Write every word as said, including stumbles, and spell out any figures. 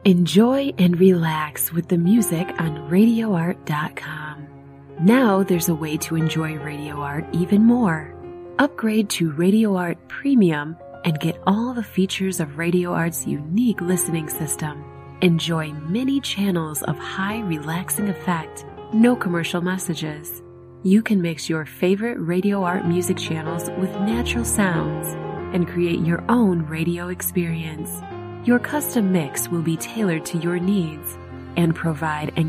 Enjoy and relax with the music on radio art dot com. Now there's a way to enjoy Radio Art even more. Upgrade to Radio Art Premium and get all the features of Radio Art's unique listening system. Enjoy many channels of high relaxing effect, no commercial messages. You can mix your favorite Radio Art music channels with natural sounds and create your own radio experience. Your custom mix will be tailored to your needs and provide an